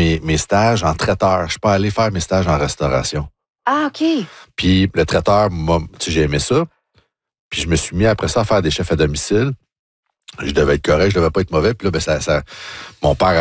mes stages en traiteur. Je suis pas allé faire mes stages en restauration. Ah, OK. Puis le traiteur, j'ai aimé ça. Puis je me suis mis après ça à faire des chefs à domicile. Je devais être correct, je devais pas être mauvais. Puis là, mon père